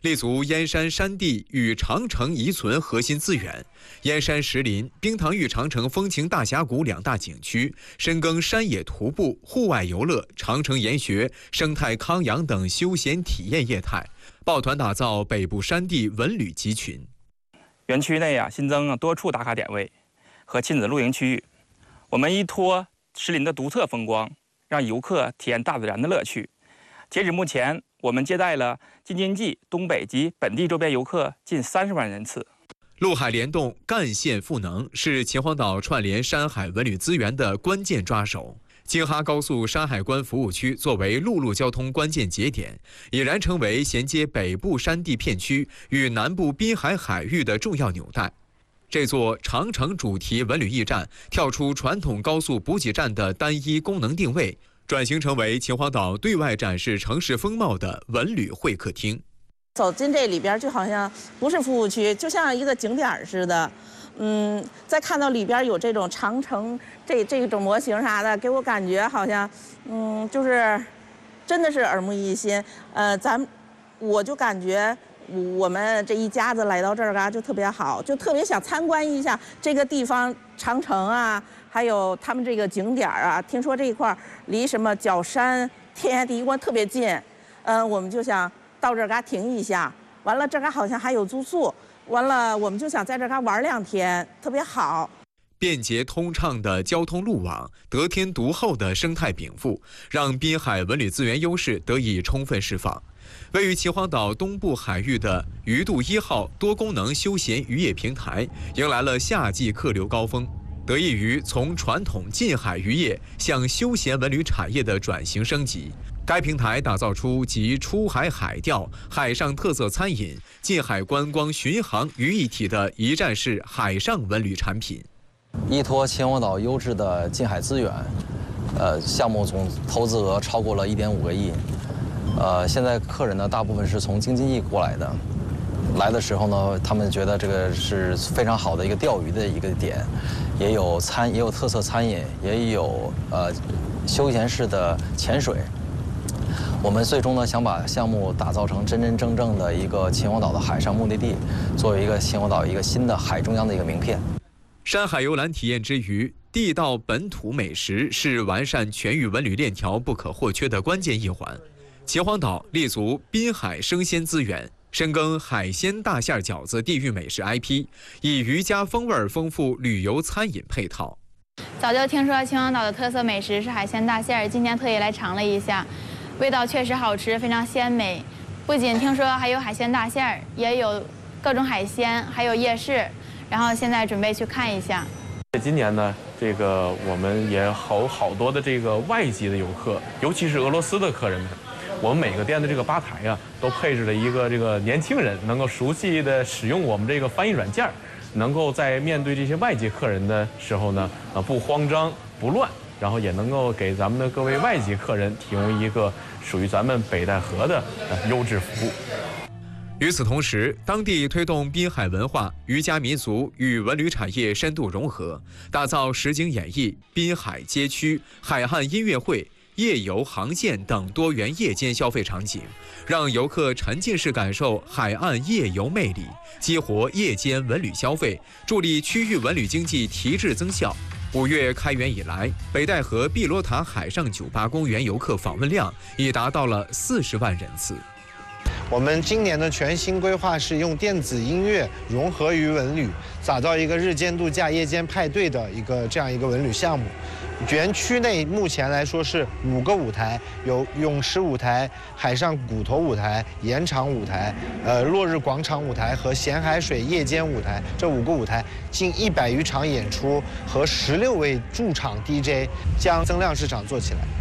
立足燕山山地与长城遗存核心资源，燕山石林、冰塘峪长城风情大峡谷2大景区，深耕山野徒步、户外游乐、长城研学、生态康养等休闲体验业态，抱团打造北部山地文旅集群。 园区内新增多处打卡点位和亲子露营区域，我们依托石林的独特风光，让游客体验大自然的乐趣。截止目前，我们接待了京津冀、东北及本地周边游客近30万人次。 陆海联动、干线赋能是秦皇岛串联山海文旅资源的关键抓手。京哈高速山海关服务区作为陆路交通关键节点，已然成为衔接北部山地片区与南部滨海海域的重要纽带。这座长城主题文旅驿站跳出传统高速补给站的单一功能定位，转型成为秦皇岛对外展示城市风貌的文旅会客厅。 走进这里边，就好像不是服务区，就像一个景点似的。再看到里边有这种长城这种模型啥的，给我感觉好像，就是真的是耳目一新。我就感觉我们这一家子来到这儿就特别好，就特别想参观一下这个地方长城啊，还有他们这个景点啊。听说这一块离什么角山、天涯第一关特别近，我们就想到这儿停一下。完了，这儿好像还有住宿。完了，我们就想在这儿玩2天，特别好。 便捷通畅的交通路网，得天独厚的生态禀赋，让滨海文旅资源优势得以充分释放。位于秦皇岛东部海域的鱼渡1号多功能休闲渔业平台，迎来了夏季客流高峰。得益于从传统近海渔业向休闲文旅产业的转型升级，该平台打造出集出海海钓、海上特色餐饮、近海观光巡航于一体的一站式海上文旅产品。 依托秦皇岛优质的近海资源，项目总投资额超过了1.5个亿。现在客人呢，大部分是从京津冀过来的。来的时候呢，他们觉得这个是非常好的一个钓鱼的一个点，也有特色餐饮，也有休闲式的潜水。我们最终呢，想把项目打造成真真正正的一个秦皇岛的海上目的地，作为一个秦皇岛一个新的海中央的一个名片。 山海游览体验之余，地道本土美食是完善全域文旅链条不可或缺的关键一环。秦皇岛立足滨海生鲜资源，深耕海鲜大馅饺子地域美食 IP， 以渔家风味丰富旅游餐饮配套。 早就听说秦皇岛的特色美食是海鲜大馅，今天特意来尝了一下，味道确实好吃，非常鲜美。不仅听说还有海鲜大馅，也有各种海鲜，还有夜市。然后现在准备去看一下。 今年呢，我们也好多的外籍的游客，尤其是俄罗斯的客人们。我们每个店的吧台都配置了一个年轻人，能够熟悉的使用我们翻译软件，能够在面对这些外籍客人的时候呢，不慌张不乱，然后也能够给咱们的各位外籍客人提供一个属于咱们北戴河的优质服务。 与此同时，当地推动滨海文化、渔家民俗与文旅产业深度融合，打造实景演绎、滨海街区、海岸音乐会、夜游航线等多元夜间消费场景，让游客沉浸式感受海岸夜游魅力，激活夜间文旅消费，助力区域文旅经济提质增效。5月开园以来，北戴河碧螺塔海上酒吧公园游客访问量已达到了40万人次。 我们今年的全新规划是用电子音乐融合于文旅，打造一个日间度假、夜间派对的这样一个文旅项目。园区内目前来说是5个舞台，有泳池舞台、海上骨头舞台、盐场舞台、落日广场舞台和咸海水夜间舞台。这5个舞台近100余场演出和16位驻场 DJ， 将增量市场做起来。